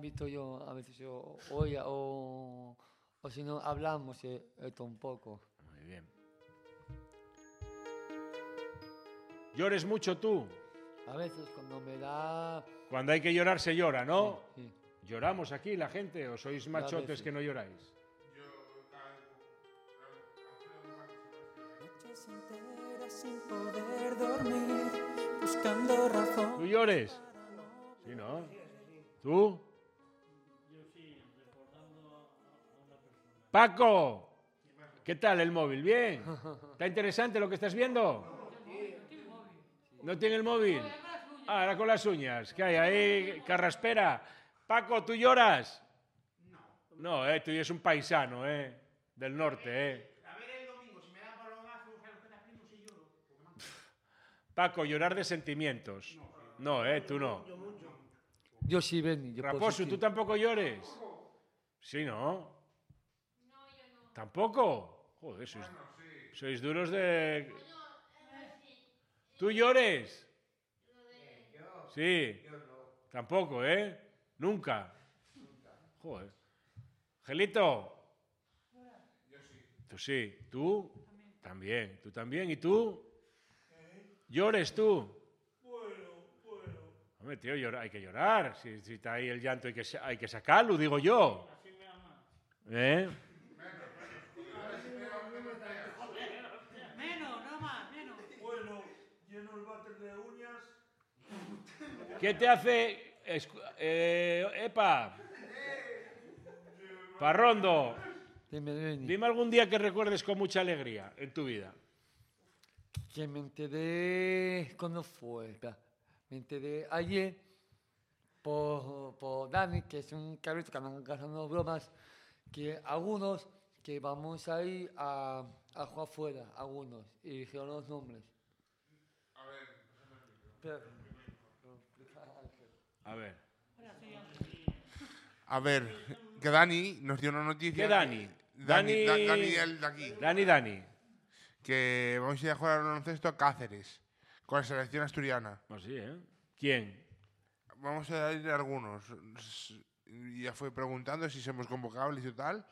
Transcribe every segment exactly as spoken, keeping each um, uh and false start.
invito yo, a veces yo, oye, o, o si no, hablamos eh, esto un poco. Muy bien. ¿Llores mucho tú? A veces cuando me da... Cuando hay que llorar se llora, ¿no? Sí, sí. ¿Lloramos aquí la gente o sois machotes veces. que no lloráis? Noches enteras sin poder dormir, buscando razón. ¿Tú llores? Sí, ¿no? ¿Tú? Yo sí, recordando a una persona. Paco, ¿qué tal el móvil? ¿Bien? ¿Está interesante lo que estás viendo? ¿No tiene el móvil? Ah, ahora con las uñas. ¿Qué hay ahí? Carraspera. Paco, ¿tú lloras? No. No, eh, tú eres un paisano, eh, del norte, eh. A ver el domingo, si me dan balonazos a los que te primo, si lloro. Paco, llorar de sentimientos. No, eh, tú no. Yo sí, ven. Yo Raposo, ¿tú tampoco llores? Sí, ¿no? No, yo no. ¿Tampoco? Joder, sois, Bueno, sí. sois duros de... No, eh, sí. ¿Tú llores? Lo de... Yo, Sí. yo no. Tampoco, ¿eh? Nunca. Joder. Gelito. Yo sí. Tú sí. ¿Tú? También. ¿Tú también? ¿Y tú? ¿Llores tú? Bueno, bueno. Hombre, tío, llora- hay que llorar. Si, si está ahí el llanto hay que, sa- hay que sacarlo, digo yo. Así me ama. ¿Eh? Menos, no más, menos. Bueno, lleno el váter de uñas. ¿Qué te hace... escu- eh, epa. Parrondo. Dime, ven. Dime algún día que recuerdes con mucha alegría en tu vida. Que me enteré... ¿Cuándo fue? Espera. Me enteré ayer por, por Dani, que es un cabrito que andan gastando bromas, que algunos que vamos a ir a, a jugar fuera, algunos, y dijeron los nombres. A ver, Espera. A ver. A ver, que Dani nos dio una noticia. ¿Qué Dani? Dani, Da- Dani- Daniel de aquí. Dani, Dani. Que vamos a ir a jugar al baloncesto a Cáceres, con la selección asturiana. Pues sí, ¿eh? ¿Quién? Vamos a ir algunos. Y ya fue preguntando si somos convocables y tal.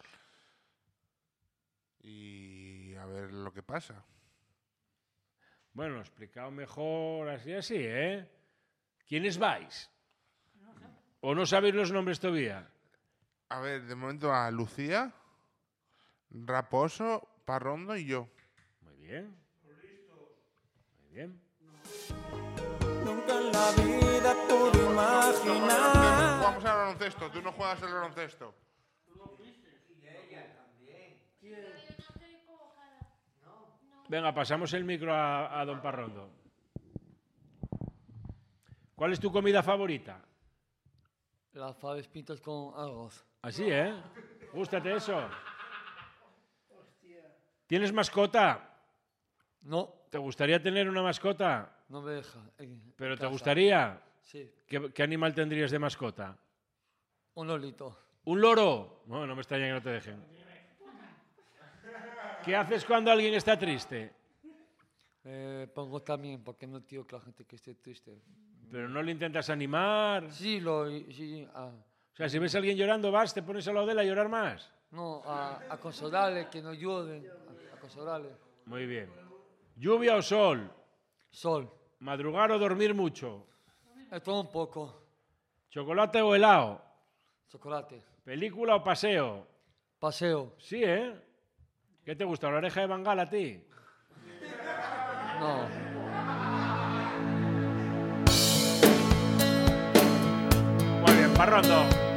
Y a ver lo que pasa. Bueno, explicado mejor así, así, ¿eh? ¿Quiénes vais? ¿O no sabéis los nombres todavía? A ver, de momento a Lucía, Raposo, Parrondo y yo. Muy bien. Muy bien. Nunca en la vida pude imaginar. Jugamos al baloncesto, tú no juegas al baloncesto. Yo no estoy convocada. Venga, pasamos el micro a, a don Parrondo. ¿Cuál es tu comida favorita? Las faves pintas con arroz. Así, ¿eh? ¿Gústate eso? ¿Tienes mascota? No, ¿Te gustaría tener una mascota? no me deja. en ¿Pero te casa. gustaría? Sí, ¿Qué, qué animal tendrías de mascota? un lolito. ¿Un loro? No, no me extraña que no te dejen. ¿Qué haces cuando alguien está triste? Eh, pongo también, porque no quiero que la gente que esté triste. Pero no le intentas animar. Sí, lo, sí, ah, O sea, si ves a alguien llorando, vas, te pones al lado de él a llorar más. no, a, a consolarle, que no lloren, a, a consolarle. Muy bien. ¿Lluvia o sol? Sol, ¿Madrugar o dormir mucho? es todo un poco. ¿Chocolate o helado? Chocolate, ¿Película o paseo? paseo, Sí, ¿eh? ¿Qué te gusta, la oreja de Bangal a ti? no. Muy bien, Parrondo.